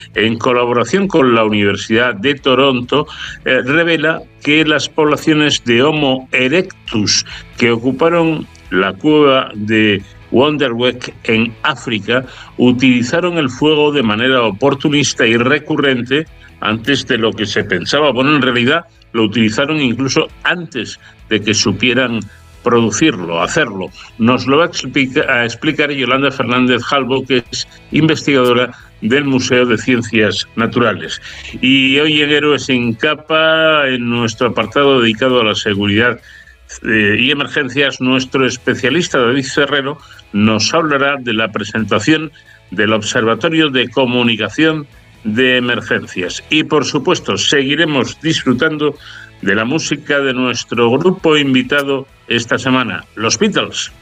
en colaboración con la Universidad de Toronto, revela que las poblaciones de Homo erectus que ocuparon la cueva de Wonderweg en África utilizaron el fuego de manera oportunista y recurrente antes de lo que se pensaba. Bueno, en realidad lo utilizaron incluso antes de que supieran producirlo, hacerlo. Nos lo va a explicar Yolanda Fernández Jalbo, que es investigadora del Museo de Ciencias Naturales. Y hoy en Héroes sin Capa, en nuestro apartado dedicado a la seguridad y emergencias, nuestro especialista David Ferrero nos hablará de la presentación del Observatorio de Comunicación de Emergencias. Y por supuesto seguiremos disfrutando de la música de nuestro grupo invitado esta semana, los Beatles.